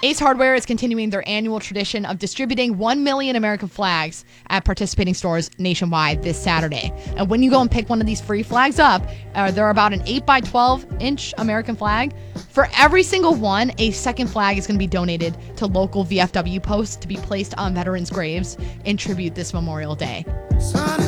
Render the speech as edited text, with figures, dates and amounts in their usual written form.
Ace Hardware is continuing their annual tradition of distributing 1 million American flags at participating stores nationwide this Saturday. And when you go and pick one of these free flags up, they're about an 8 by 12 inch American flag. For every single one, a second flag is going to be donated to local VFW posts to be placed on veterans' graves in tribute this Memorial Day.